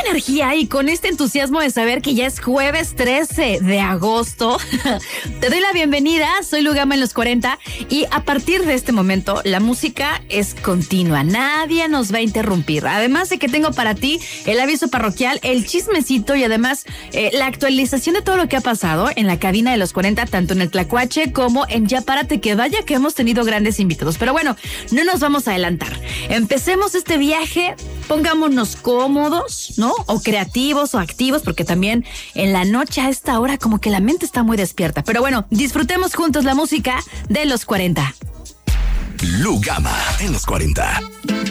energía y con este entusiasmo de saber que ya es jueves 13 de agosto, te doy la bienvenida. Soy Lu Gama en los 40 y a partir de este momento la música es continua. Nadie nos va a interrumpir. Además de que tengo para ti el aviso parroquial, el chismecito y además la actualización de todo lo que ha pasado en la cabina de los 40, tanto en el Tlacuache como en Ya Párate que vaya que hemos tenido grandes invitados. Pero bueno, no nos vamos a adelantar. Empecemos este viaje, pongámonos cómodos, ¿no? O creativos o activos, porque también en la noche a esta hora como que la mente está muy despierta. Pero bueno, disfrutemos juntos la música de los 40. Lu Gama en los 40.